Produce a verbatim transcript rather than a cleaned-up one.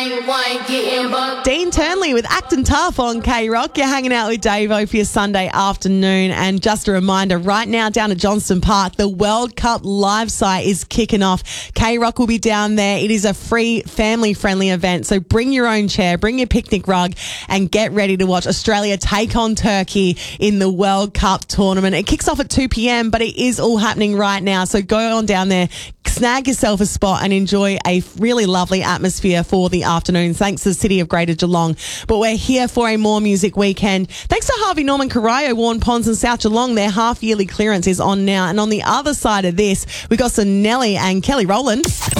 ain't one getting bucked. Dean Turnley with Actin' Tough on K-Rock. You're hanging out with Davo for your Sunday afternoon. And just a reminder, right now down at Johnston Park, the World Cup live site is kicking off. K-Rock will be down there. It is a free, family-friendly event. So bring your own chair, bring your picnic rug, and get ready to watch Australia take on Turkey in the World Cup tournament. It kicks off at two p.m, but it is all happening right now. So go on down there, snag yourself a spot and enjoy a really lovely atmosphere for the afternoon. Thanks to the City of Greater Geelong. But we're here for a More Music weekend. Thanks to Harvey Norman Corio, Warren Ponds and South Geelong. Their half-yearly clearance is on now. And on the other side of this, we got some Nelly and Kelly Rowland.